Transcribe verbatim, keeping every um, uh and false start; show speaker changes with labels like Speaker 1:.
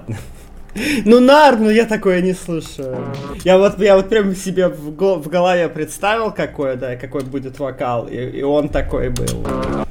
Speaker 1: ладно. Ну, Нар, ну я такое не слушаю. Я вот, я вот прям себе в, го- в голове представил, какой, да, какой будет вокал, и, и он такой был.